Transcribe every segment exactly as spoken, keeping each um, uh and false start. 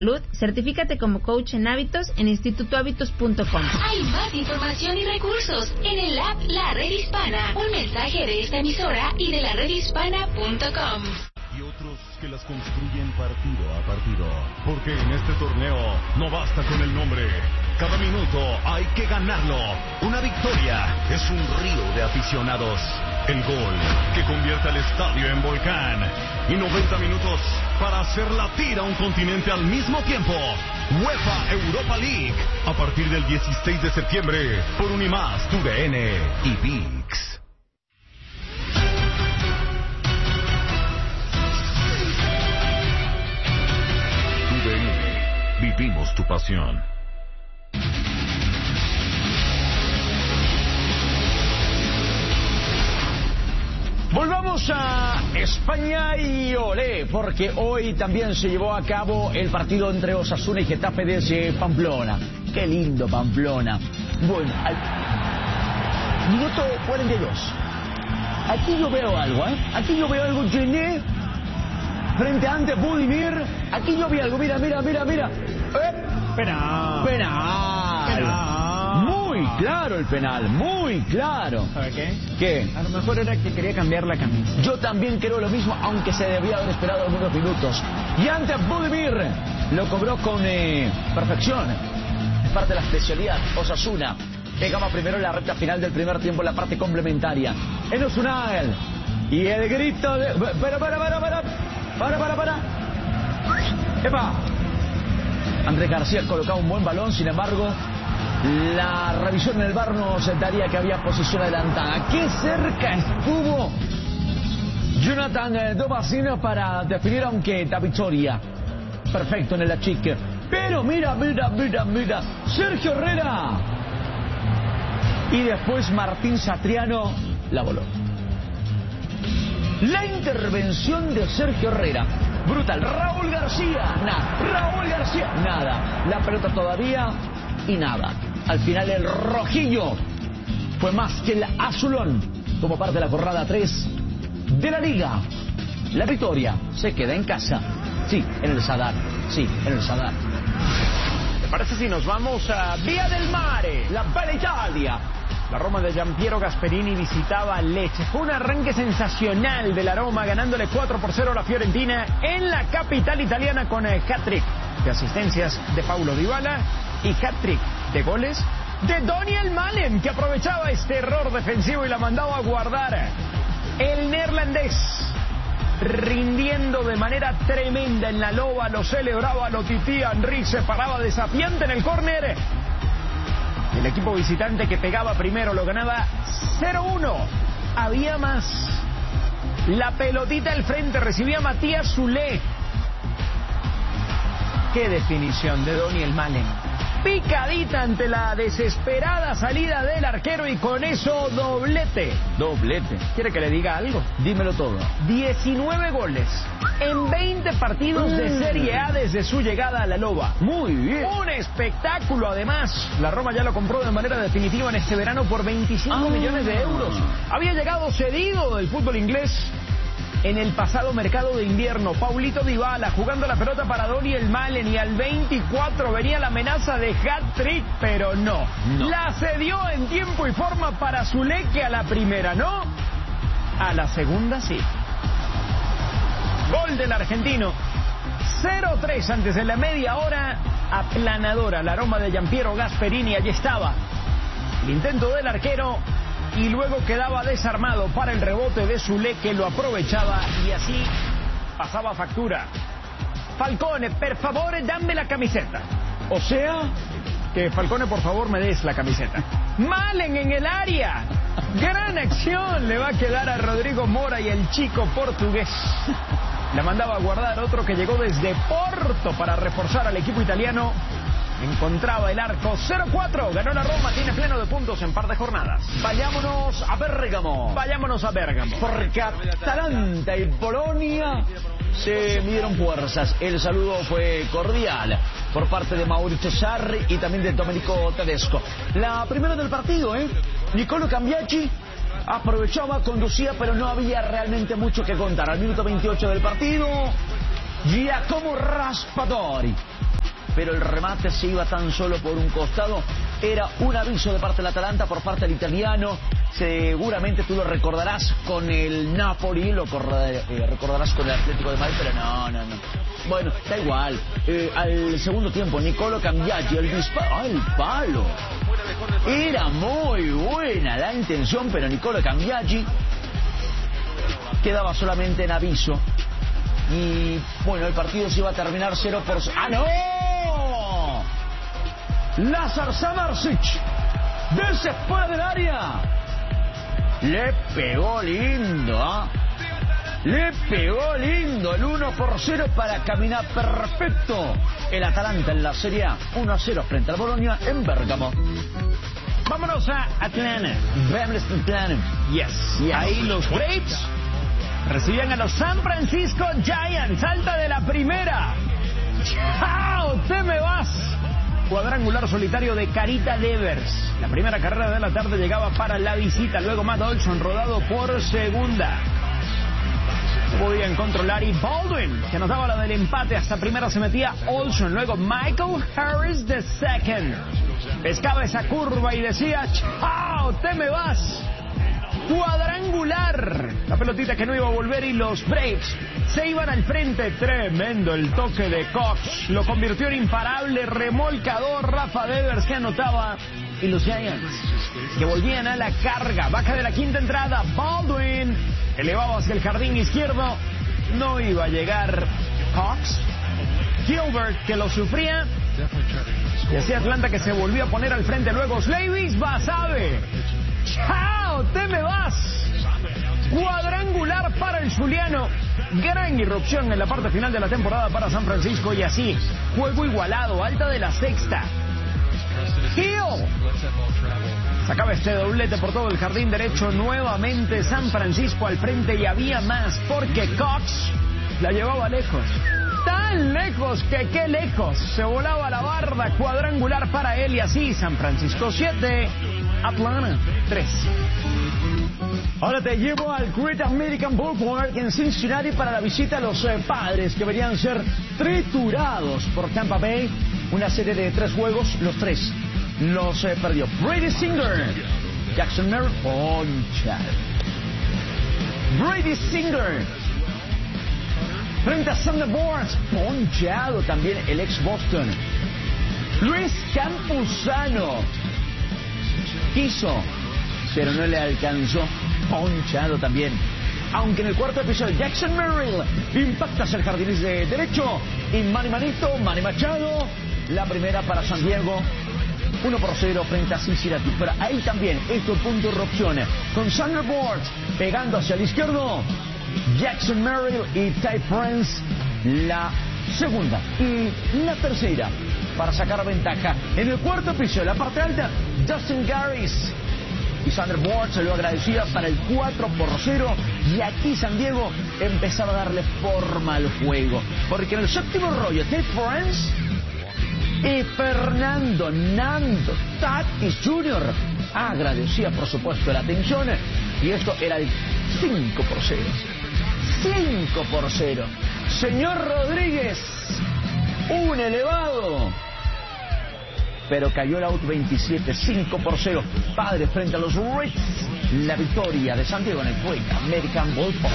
Certifícate como coach en hábitos en instituto hábitos punto com. Hay más información y recursos en el app La Red Hispana. Un mensaje de esta emisora y de la red hispana punto com. Y otros que las construyen partido a partido. Porque en este torneo no basta con el nombre. Cada minuto hay que ganarlo. Una victoria es un río de aficionados. El gol que convierte al estadio en volcán. Y noventa minutos para hacer latir a un continente al mismo tiempo. UEFA Europa League. A partir del dieciséis de septiembre. Por Unimás, TUDN y ViX. TUDN. Vivimos tu pasión. Volvamos a España y olé, porque hoy también se llevó a cabo el partido entre Osasuna y Getafe desde Pamplona. Qué lindo Pamplona. Bueno, al minuto cuarenta y dos. Aquí yo veo algo, ¿eh? Aquí yo veo algo, Gené, frente a Ante Budimir. Aquí yo vi algo, mira, mira, mira, mira. ¿Eh? Penal. Penal. Penal. Muy claro el penal, muy claro. ¿Sabe qué? ¿Qué? A lo mejor era que quería cambiar la camisa. Yo también creo lo mismo, aunque se debía haber esperado algunos minutos. Y Ante Budimir lo cobró con eh, perfección. Es parte de la especialidad. Osasuna pegaba primero en la recta final del primer tiempo, en la parte complementaria. En Osunal. Y el grito de... Para, para, para, para. Para, para, para. ¡Epa! Andrés García colocaba un buen balón, sin embargo... La revisión en el V A R nos daría que había posición adelantada. Qué cerca estuvo Jonathan Dovazino para definir, aunque la victoria. Perfecto en el achique. Pero mira, mira, mira, mira. Sergio Herrera. Y después Martín Satriano la voló. La intervención de Sergio Herrera. Brutal. Raúl García. Nada. Raúl García. Nada. La pelota todavía y nada. Al final el rojillo fue más que el azulón como parte de la jornada tres de la Liga. La victoria se queda en casa. Sí, en el Sadar. Sí, en el Sadar. ¿Te parece si nos vamos a Vía del Mare, la Bella Italia? La Roma de Giampiero Gasperini visitaba Lecce. Fue un arranque sensacional de la Roma, ganándole cuatro por cero a la Fiorentina en la capital italiana con el hat-trick de asistencias de Paulo Dybala y hat-trick de goles de Daniel Malen, que aprovechaba este error defensivo y la mandaba a guardar. El neerlandés, rindiendo de manera tremenda en la loba, lo celebraba, lo titía. Henry se paraba desafiante en el córner. El equipo visitante, que pegaba primero, lo ganaba cero uno. Había más. La pelotita al frente, recibía Matías Zulé. Qué definición de Daniel Malen. Picadita ante la desesperada salida del arquero, y con eso doblete. Doblete. ¿Quiere que le diga algo? Dímelo todo. diecinueve goles en veinte partidos mm. de Serie A desde su llegada a la Loba. Muy bien. Un espectáculo, además. La Roma ya lo compró de manera definitiva en este verano por veinticinco millones de euros. Había llegado cedido del fútbol inglés en el pasado mercado de invierno. Paulito Dybala jugando la pelota para Daniel Malen, y al veinticuatro venía la amenaza de hat-trick, pero no. no. La cedió en tiempo y forma para Zulé, que a la primera no, a la segunda sí. Gol del argentino. cero tres antes de la media hora. Aplanadora la Roma de Giampiero Gasperini. Allí estaba el intento del arquero, y luego quedaba desarmado para el rebote de Zulé, que lo aprovechaba, y así pasaba factura. Falcone, per favore, dame la camiseta. O sea, que Falcone, por favor, me des la camiseta. Malen en el área. Gran acción le va a quedar a Rodrigo Mora, y el chico portugués la mandaba a guardar. Otro que llegó desde Porto para reforzar al equipo italiano. Encontraba el arco. Cero cuatro, ganó la Roma, tiene pleno de puntos en par de jornadas. Vayámonos a Bérgamo. Vayámonos a Bérgamo. Porque Atalanta y Bolonia se midieron fuerzas. El saludo fue cordial por parte de Maurizio Sarri y también de Domenico Tedesco. La primera del partido, ¿eh? Nicolo Cambiachi aprovechaba, conducía, pero no había realmente mucho que contar. Al minuto veintiocho del partido, Giacomo Raspadori pero el remate se iba tan solo por un costado. Era un aviso de parte del Atalanta por parte del italiano. Seguramente tú lo recordarás con el Napoli, lo eh, recordarás con el Atlético de Madrid, pero no, no, no. Bueno, da igual. Eh, al segundo tiempo, Nicolo Cambiaggi, el disparo al palo. Era muy buena la intención, pero Nicolo Cambiaggi quedaba solamente en aviso. Y bueno, el partido se iba a terminar cero por cero. ¡Ah, no! Lazar Samardzic, desde fuera del área. Le pegó lindo, ¿ah? ¿eh? Le pegó lindo el uno por cero para caminar perfecto el Atalanta en la Serie A. uno a cero frente al Bologna en Bérgamo. Vámonos a Atlanta. Vamos a Atlanta. Yes. Y ahí los Braves recibían a los San Francisco Giants. Alta de la primera. ¡Chao! ¡Te me vas! Cuadrangular solitario de Carita Devers. La primera carrera de la tarde llegaba para la visita. Luego Matt Olson rodado por segunda. Podían controlar y Baldwin, que anotaba la del empate. Hasta primera se metía Olson. Luego Michael Harris de second. Pescaba esa curva y decía, ¡chao! ¡Te me vas! Cuadrangular. La pelotita que no iba a volver y los Braves se iban al frente. Tremendo el toque de Cox. Lo convirtió en imparable. Remolcador Rafa Devers que anotaba. Y los Giants que volvían a la carga. Baja de la quinta entrada. Baldwin elevado hacia el jardín izquierdo. No iba a llegar Cox. Gilbert que lo sufría. Y así Atlanta que se volvió a poner al frente. Luego Slavis Basabe. ¡Chao! ¡Te me vas! Cuadrangular para el zuliano. Gran irrupción en la parte final de la temporada para San Francisco. Y así, juego igualado, alta de la sexta. Hill sacaba este doblete por todo el jardín derecho. Nuevamente San Francisco al frente y había más porque Cox la llevaba lejos. Tan lejos que qué lejos. Se volaba la barda. Cuadrangular para él y así San Francisco siete, Atlanta tres. Ahora te llevo al Great American Ballpark en Cincinnati para la visita a los eh, Padres que deberían ser triturados por Tampa Bay. Una serie de tres juegos, los tres los eh, perdió. Brady Singer, Jackson Merrill, poncha. Brady Singer frente a Sander Bourne, ponchado también el ex Boston. Luis Campusano quiso, pero no le alcanzó, ponchado también. Aunque en el cuarto episodio Jackson Merrill impacta hacia el jardín de derecho y Manny Manito, Manny Machado, la primera para San Diego, uno por cero frente a Cincinnati. Pero ahí también estos puntos de opción con Sander Bourne pegando hacia el izquierdo, Jackson Merrill y Ty France la segunda y la tercera para sacar ventaja. En el cuarto episodio, la parte alta, Justin Garris y Sander Bourne se lo agradecía para el cuatro por cero. Y aquí San Diego empezaba a darle forma al juego, porque en el séptimo rollo Ty France y Fernando Nando Tatis junior agradecía por supuesto la atención. Y esto era el cinco por cero. cinco por cero. Señor Rodríguez, un elevado. Pero cayó el out veintisiete, cinco por cero. Padres frente a los Reds. La victoria de San Diego en el Great American Ballpark.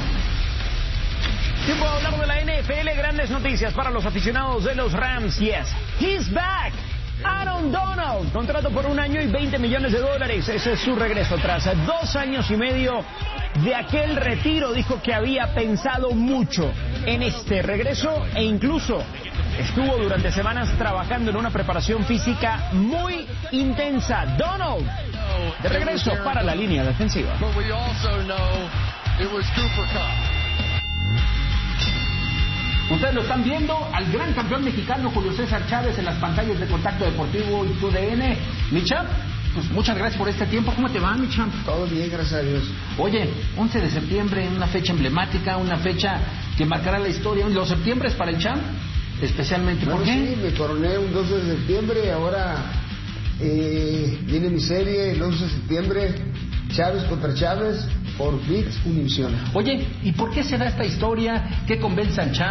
Tiempo de hablar de la N F L. Grandes noticias para los aficionados de los Rams. Yes, he's back. Aaron Donald, contrato por un año y veinte millones de dólares. Ese es su regreso tras dos años y medio de aquel retiro. Dijo que había pensado mucho en este regreso e incluso estuvo durante semanas trabajando en una preparación física muy intensa. Donald, de regreso para la línea defensiva. Ustedes lo están viendo al gran campeón mexicano Julio César Chávez en las pantallas de Contacto Deportivo y T U D N. Mi champ, pues muchas gracias por este tiempo. ¿Cómo te va, mi champ? Todo bien, gracias a Dios. Oye, once de septiembre, una fecha emblemática, una fecha que marcará la historia. Los septiembres para el champ, especialmente. Bueno, ¿por qué? Sí, me coroné un doce de septiembre, ahora eh, viene mi serie el once de septiembre, Chávez contra Chávez, por V I X Univisión. Oye, ¿y por qué se da esta historia? ¿Qué convence al champ?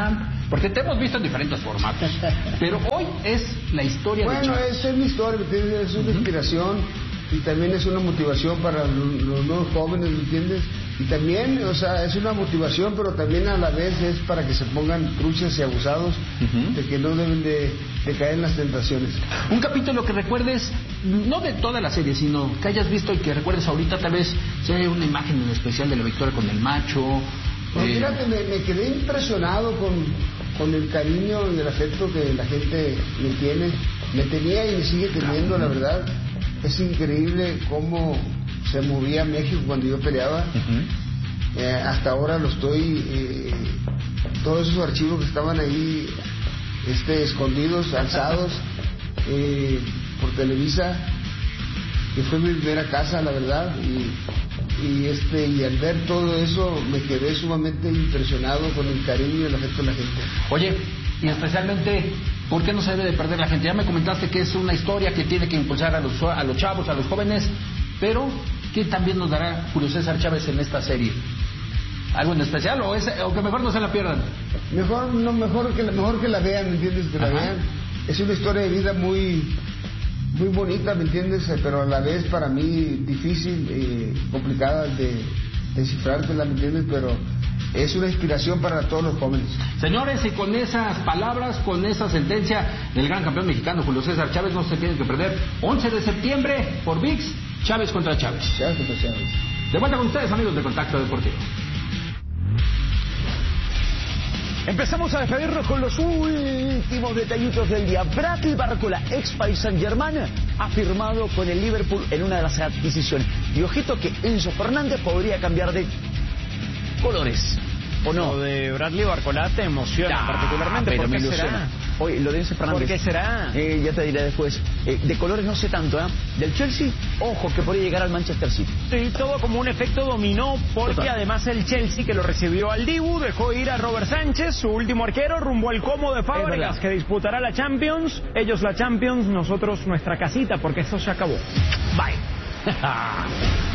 Porque te hemos visto en diferentes formatos, pero hoy es la historia bueno, de Chávez. Bueno, esa es mi historia, es una inspiración y también es una motivación para los, los nuevos jóvenes, ¿me entiendes? Y también, o sea, es una motivación, pero también a la vez es para que se pongan truchas y abusados uh-huh. de que no deben de, de caer en las tentaciones. Un capítulo que recuerdes, no de toda la serie, sino que hayas visto y que recuerdes ahorita, tal vez sea una imagen en especial de la victoria con el macho. Pues eh... fíjate, me, me quedé impresionado con, con el cariño y el afecto que la gente me tiene, me tenía y me sigue teniendo, la verdad. Es increíble cómo se movía México cuando yo peleaba. Uh-huh. Eh, hasta ahora lo estoy, eh, todos esos archivos que estaban ahí este, escondidos, alzados eh, por Televisa, que fue mi primera casa, la verdad, y, y, este, y al ver todo eso me quedé sumamente impresionado con el cariño y el afecto de la gente. Oye, y especialmente, ¿por qué no se debe de perder la gente? Ya me comentaste que es una historia que tiene que impulsar a los, a los chavos, a los jóvenes, pero ¿qué también nos dará Julio César Chávez en esta serie? ¿Algo en especial o, es, o que mejor no se la pierdan? Mejor, no, mejor, que, la, mejor que la vean, ¿me entiendes? Que la Ajá. vean. Es una historia de vida muy, muy bonita, ¿me entiendes? Pero a la vez para mí difícil, eh, complicada de descifrártela, ¿me entiendes? Pero es una inspiración para todos los jóvenes. Señores, y con esas palabras, con esa sentencia del gran campeón mexicano Julio César Chávez, no se tienen que perder. once de septiembre por V I X, Chávez contra Chávez. Chávez contra Chávez. De vuelta con ustedes, amigos de Contacto Deportivo. Empezamos a despedirnos con los últimos detallitos del día. Bradley Barcola, ex Paris Saint-Germain, ha firmado con el Liverpool en una de las adquisiciones. Y ojito que Enzo Fernández podría cambiar de colores, ¿o no? Lo de Bradley Barcola te emociona ah, particularmente. Pero ¿Por me qué ilusiona. será? Oye, lo de Enzo Fernández. ¿Por qué será? Eh, ya te diré después. Eh, de colores no sé tanto, ¿eh? Del Chelsea, ojo, que podría llegar al Manchester City. Sí, todo como un efecto dominó, porque Total. además el Chelsea, que lo recibió al Dibu, dejó ir a Robert Sánchez, su último arquero, rumbo al Como de Fábregas, que disputará la Champions. Ellos la Champions, nosotros nuestra casita, porque eso se acabó. Bye.